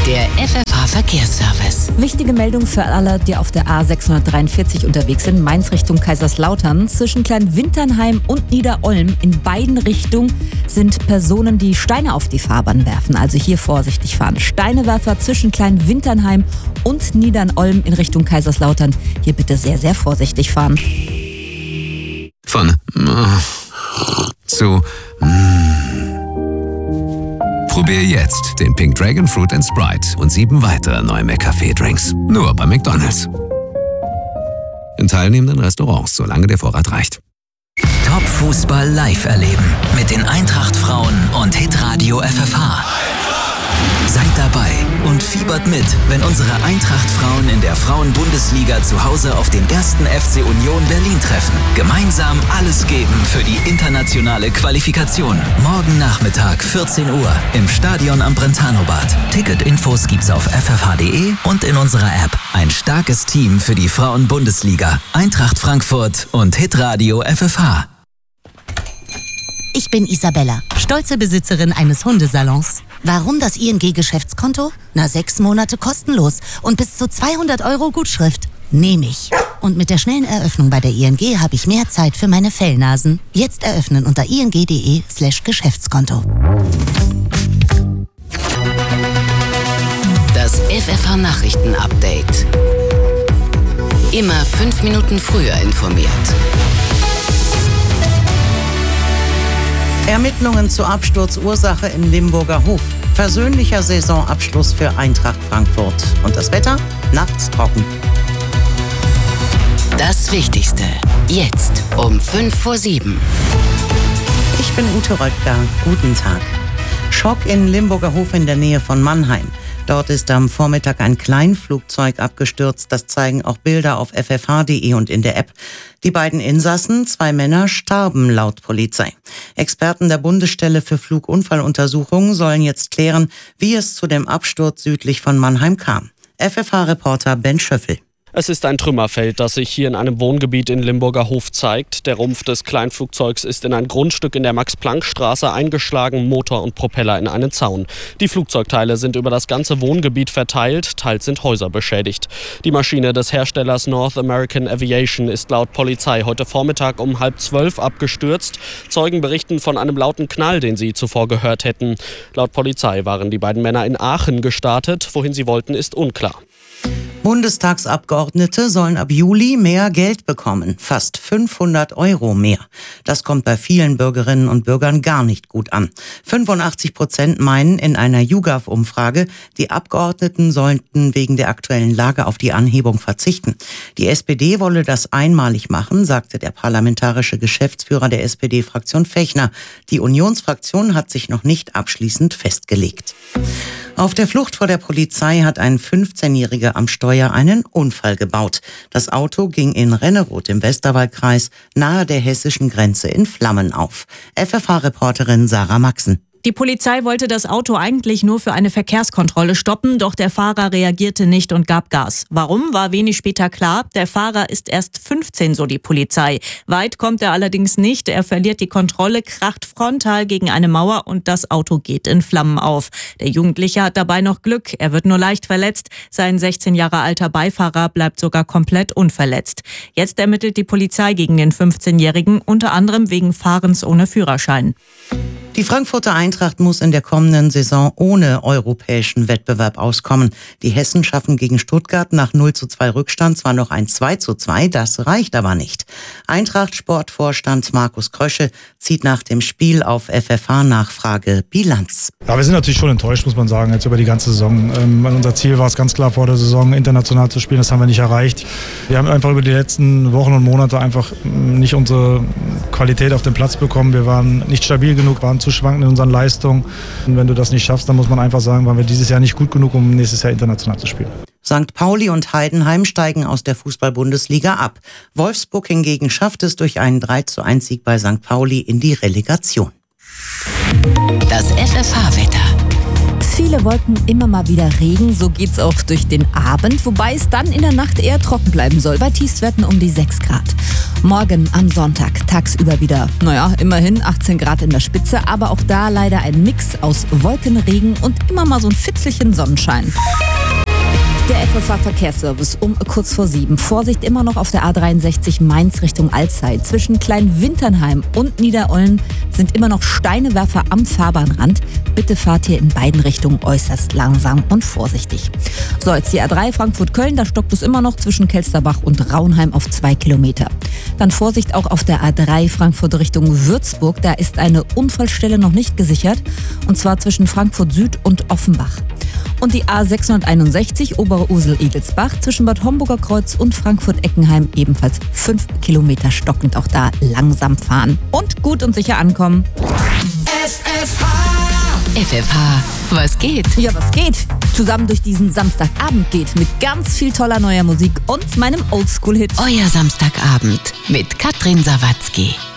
Der FFH-Verkehrsservice. Wichtige Meldung für alle, die auf der A643 unterwegs sind. Mainz Richtung Kaiserslautern. Zwischen Kleinwinternheim und Niederolm in beiden Richtungen sind Personen, die Steine auf die Fahrbahn werfen. Also hier vorsichtig fahren. Steinewerfer zwischen Kleinwinternheim und Niederolm in Richtung Kaiserslautern. Hier bitte sehr, sehr vorsichtig fahren. Von zu Probier jetzt den Pink Dragon Fruit & Sprite und 7 weitere neue McCafé-Drinks. Nur bei McDonald's. In teilnehmenden Restaurants, solange der Vorrat reicht. Top-Fußball live erleben mit den Eintracht-Frauen und Hitradio FFH. Seid dabei und fiebert mit, wenn unsere Eintracht-Frauen in der Frauen-Bundesliga zu Hause auf den 1. FC Union Berlin treffen. Gemeinsam alles geben für die internationale Qualifikation. Morgen Nachmittag 14 Uhr im Stadion am Brentano-Bad. Ticketinfos gibt's auf ffh.de und in unserer App. Ein starkes Team für die Frauen-Bundesliga. Eintracht Frankfurt und Hitradio FFH. Ich bin Isabella, stolze Besitzerin eines Hundesalons. Warum das ING-Geschäftskonto? 6 Monate kostenlos und bis zu 200 € Gutschrift. Nehme ich. Und mit der schnellen Eröffnung bei der ING habe ich mehr Zeit für meine Fellnasen. Jetzt eröffnen unter ing.de/Geschäftskonto. Das FFH-Nachrichten-Update. Immer 5 Minuten früher informiert. Ermittlungen zur Absturzursache im Limburger Hof. Versöhnlicher Saisonabschluss für Eintracht Frankfurt. Und das Wetter? Nachts trocken. Das Wichtigste. Jetzt um 6:55. Ich bin Ute Röttger. Guten Tag. Schock in Limburger Hof in der Nähe von Mannheim. Dort ist am Vormittag ein Kleinflugzeug abgestürzt. Das zeigen auch Bilder auf ffh.de und in der App. Die beiden Insassen, 2 Männer, starben laut Polizei. Experten der Bundesstelle für Flugunfalluntersuchungen sollen jetzt klären, wie es zu dem Absturz südlich von Mannheim kam. FFH-Reporter Ben Schöffel. Es ist ein Trümmerfeld, das sich hier in einem Wohngebiet in Limburger Hof zeigt. Der Rumpf des Kleinflugzeugs ist in ein Grundstück in der Max-Planck-Straße eingeschlagen, Motor und Propeller in einen Zaun. Die Flugzeugteile sind über das ganze Wohngebiet verteilt, teils sind Häuser beschädigt. Die Maschine des Herstellers North American Aviation ist laut Polizei heute Vormittag um 11:30 abgestürzt. Zeugen berichten von einem lauten Knall, den sie zuvor gehört hätten. Laut Polizei waren die beiden Männer in Aachen gestartet. Wohin sie wollten, ist unklar. Bundestagsabgeordnete sollen ab Juli mehr Geld bekommen, fast 500 € mehr. Das kommt bei vielen Bürgerinnen und Bürgern gar nicht gut an. 85% meinen in einer YouGov-Umfrage, die Abgeordneten sollten wegen der aktuellen Lage auf die Anhebung verzichten. Die SPD wolle das einmalig machen, sagte der parlamentarische Geschäftsführer der SPD-Fraktion Fechner. Die Unionsfraktion hat sich noch nicht abschließend festgelegt. Auf der Flucht vor der Polizei hat ein 15-Jähriger am Steuer einen Unfall gebaut. Das Auto ging in Renneroth im Westerwaldkreis nahe der hessischen Grenze in Flammen auf. FFH-Reporterin Sarah Maxen. Die Polizei wollte das Auto eigentlich nur für eine Verkehrskontrolle stoppen, doch der Fahrer reagierte nicht und gab Gas. Warum, war wenig später klar. Der Fahrer ist erst 15, so die Polizei. Weit kommt er allerdings nicht. Er verliert die Kontrolle, kracht frontal gegen eine Mauer und das Auto geht in Flammen auf. Der Jugendliche hat dabei noch Glück. Er wird nur leicht verletzt. Sein 16 Jahre alter Beifahrer bleibt sogar komplett unverletzt. Jetzt ermittelt die Polizei gegen den 15-Jährigen, unter anderem wegen Fahrens ohne Führerschein. Die Frankfurter Eintracht muss in der kommenden Saison ohne europäischen Wettbewerb auskommen. Die Hessen schaffen gegen Stuttgart nach 0:2 Rückstand zwar noch ein 2:2, das reicht aber nicht. Eintracht-Sportvorstand Markus Krösche zieht nach dem Spiel auf FFH-Nachfrage Bilanz. Ja, wir sind natürlich schon enttäuscht, muss man sagen, jetzt über die ganze Saison. Unser Ziel war es ganz klar vor der Saison, international zu spielen, das haben wir nicht erreicht. Wir haben einfach über die letzten Wochen und Monate einfach nicht unsere Qualität auf den Platz bekommen. Wir waren nicht stabil genug, waren zu schwankend in unseren Leistungen. Und wenn du das nicht schaffst, dann muss man einfach sagen, waren wir dieses Jahr nicht gut genug, um nächstes Jahr international zu spielen. St. Pauli und Heidenheim steigen aus der Fußball-Bundesliga ab. Wolfsburg hingegen schafft es durch einen 3:1 bei St. Pauli in die Relegation. Das FFH-Wetter. Viele Wolken, immer mal wieder Regen, so geht's auch durch den Abend, wobei es dann in der Nacht eher trocken bleiben soll, bei Tiefstwerten um die 6 Grad. Morgen am Sonntag tagsüber wieder, immerhin 18 Grad in der Spitze, aber auch da leider ein Mix aus Wolken, Regen und immer mal so ein Fitzelchen Sonnenschein. Der FFH-Verkehrsservice um kurz vor 7. Vorsicht immer noch auf der A63 Mainz Richtung Alzey. Zwischen Kleinwinternheim und Niederolm sind immer noch Steinewerfer am Fahrbahnrand. Bitte fahrt hier in beiden Richtungen äußerst langsam und vorsichtig. So, jetzt die A3 Frankfurt-Köln, da stockt es immer noch zwischen Kelsterbach und Raunheim auf 2 Kilometer. Dann Vorsicht auch auf der A3 Frankfurt Richtung Würzburg. Da ist eine Unfallstelle noch nicht gesichert, und zwar zwischen Frankfurt Süd und Offenbach. Und die A661 Obere Ursel-Egelsbach zwischen Bad Homburger Kreuz und Frankfurt-Eckenheim ebenfalls 5 Kilometer stockend. Auch da langsam fahren und gut und sicher ankommen. FFH, was geht? Ja, was geht? Zusammen durch diesen Samstagabend geht mit ganz viel toller neuer Musik und meinem Oldschool-Hit. Euer Samstagabend mit Katrin Sawatzki.